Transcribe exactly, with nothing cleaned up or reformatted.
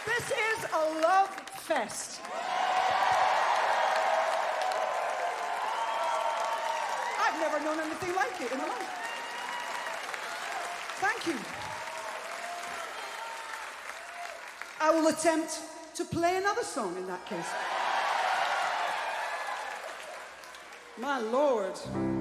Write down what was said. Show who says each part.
Speaker 1: This is a love fest. I've never known anything like it in my life. Thank you. I will attempt to play another song in that case. My Lord.